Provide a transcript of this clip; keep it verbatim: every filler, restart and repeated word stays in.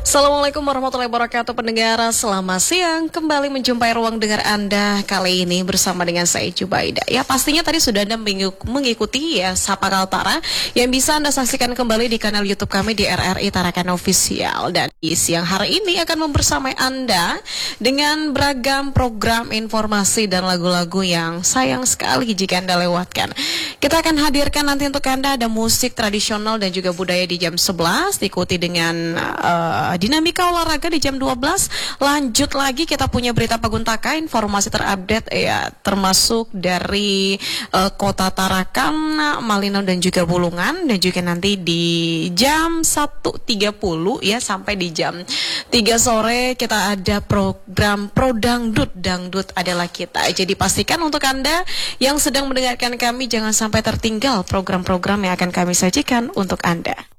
Assalamualaikum warahmatullahi wabarakatuh pendengar, selamat siang. Kembali menjumpai ruang dengar Anda kali ini bersama dengan saya Jubaida. Ya pastinya tadi sudah Anda mengikuti ya Sapa Kaltara yang bisa Anda saksikan kembali di kanal YouTube kami di R R I Tarakan Official. Dan di siang hari ini akan membersamai Anda dengan beragam program informasi dan lagu-lagu yang sayang sekali jika Anda lewatkan. Kita akan hadirkan nanti untuk Anda ada musik tradisional dan juga budaya di jam sebelas, diikuti dengan uh, dinamika olahraga di jam dua belas. Lanjut lagi kita punya berita Paguntaka, informasi terupdate ya, termasuk dari uh, Kota Tarakan, Malino dan juga Bulungan. Dan juga nanti di jam satu tiga puluh ya sampai di jam tiga sore kita ada program Pro Dangdut. Dangdut adalah kita. Jadi pastikan untuk Anda yang sedang mendengarkan kami jangan sampai tertinggal program-program yang akan kami sajikan untuk Anda.